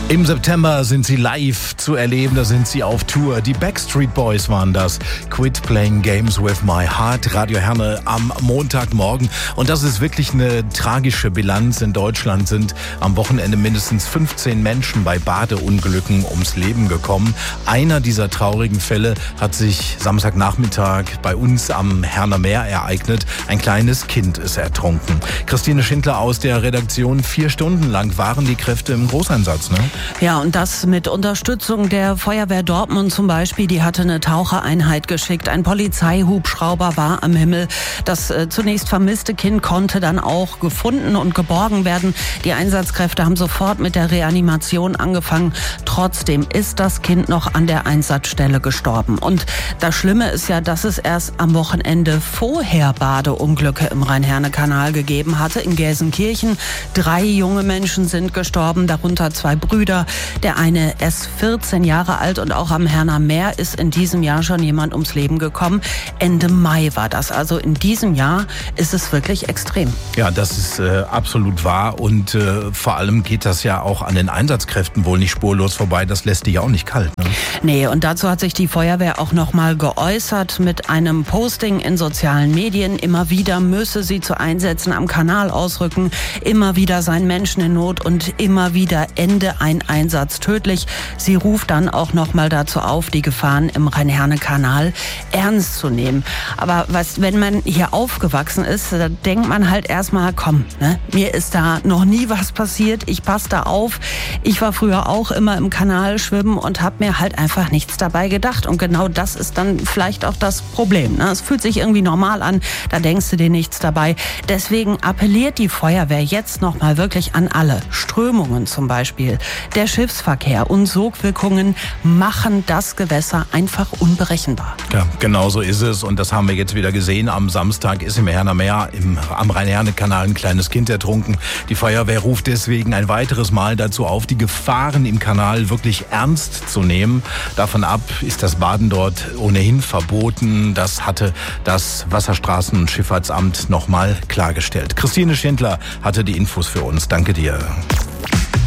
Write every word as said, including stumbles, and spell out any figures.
Im September sind sie live zu erleben, da sind sie auf Tour. Die Backstreet Boys waren das. Quit Playing Games with My Heart. Radio Herne am Montagmorgen. Und das ist wirklich eine tragische Bilanz. In Deutschland sind am Wochenende mindestens fünfzehn Menschen bei Badeunglücken ums Leben gekommen. Einer dieser traurigen Fälle hat sich Samstagnachmittag bei uns am Herner Meer ereignet. Ein kleines Kind ist ertrunken. Christine Schindler aus der Redaktion. Vier Stunden lang waren die Kräfte im Großeinsatz, ne? Ja, und das mit Unterstützung der Feuerwehr Dortmund zum Beispiel. Die hatte eine Tauchereinheit geschickt. Ein Polizeihubschrauber war am Himmel. Das äh, zunächst vermisste Kind konnte dann auch gefunden und geborgen werden. Die Einsatzkräfte haben sofort mit der Reanimation angefangen. Trotzdem ist das Kind noch an der Einsatzstelle gestorben. Und das Schlimme ist ja, dass es erst am Wochenende vorher Badeunglücke im Rhein-Herne-Kanal gegeben hatte. In Gelsenkirchen. Drei junge Menschen sind gestorben, darunter zwei Brüder. Der eine ist vierzehn Jahre alt und auch am Herner Meer ist in diesem Jahr schon jemand ums Leben gekommen. Ende Mai war das. Also in diesem Jahr ist es wirklich extrem. Ja, das ist äh, absolut wahr und äh, vor allem geht das ja auch an den Einsatzkräften wohl nicht spurlos vorbei. Das lässt dich auch nicht kalt, ne? Nee, und dazu hat sich die Feuerwehr auch noch mal geäußert mit einem Posting in sozialen Medien. Immer wieder müsse sie zu Einsätzen am Kanal ausrücken. Immer wieder seien Menschen in Not und immer wieder ende ein Einsatz tödlich. Sie ruft dann auch noch mal dazu auf, die Gefahren im Rhein-Herne-Kanal ernst zu nehmen. Aber was, wenn man hier aufgewachsen ist, da denkt man halt erstmal, komm, ne, mir ist da noch nie was passiert, ich passe da auf. Ich war früher auch immer im Kanal schwimmen und habe mir halt einfach nichts dabei gedacht. Und genau das ist dann vielleicht auch das Problem, ne? Es fühlt sich irgendwie normal an, da denkst du dir nichts dabei. Deswegen appelliert die Feuerwehr jetzt noch mal wirklich an alle. Strömungen zum Beispiel, der Schiffsverkehr und Sogwirkungen machen das Gewässer einfach unberechenbar. Ja, genau so ist es und das haben wir jetzt wieder gesehen. Am Samstag ist im Herner Meer, im, am Rhein-Herne-Kanal ein kleines Kind ertrunken. Die Feuerwehr ruft deswegen ein weiteres Mal dazu auf, die Gefahren im Kanal wirklich ernst zu nehmen. Davon ab ist das Baden dort ohnehin verboten. Das hatte das Wasserstraßen- und Schifffahrtsamt nochmal klargestellt. Christine Schindler hatte die Infos für uns. Danke dir.